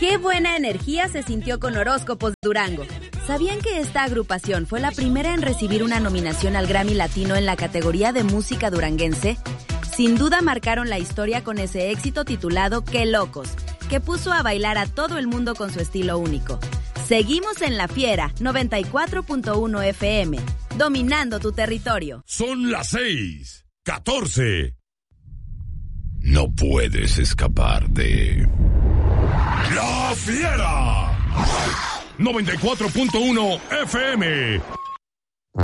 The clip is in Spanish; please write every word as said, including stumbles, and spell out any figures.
Qué buena energía se sintió con Horóscopos Durango. ¿Sabían que esta agrupación fue la primera en recibir una nominación al Grammy Latino en la categoría de música duranguense? Sin duda marcaron la historia con ese éxito titulado ¡Qué locos!, que puso a bailar a todo el mundo con su estilo único. Seguimos en La Fiera, noventa y cuatro punto uno F M, dominando tu territorio. Son las seis, catorce. No puedes escapar de... La Fiera. noventa y cuatro punto uno F M.